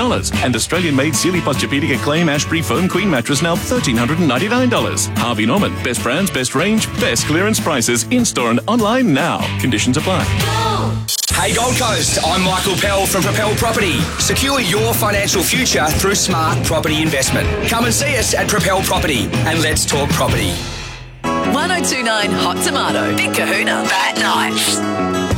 $1,899. And Australian-made Sealy Posturepedic Acclaim Ashbury Foam Queen Mattress now $1,399. Harvey Norman. Best brands, best range, best clearance prices. In-store and online now. Conditions apply. Hey Gold Coast, I'm Michael Pell from Propel Property. Secure your financial future through smart property investment. Come and see us at Propel Property and let's talk property. 1029 Hot Tomato. Big Kahuna. Bad Nights.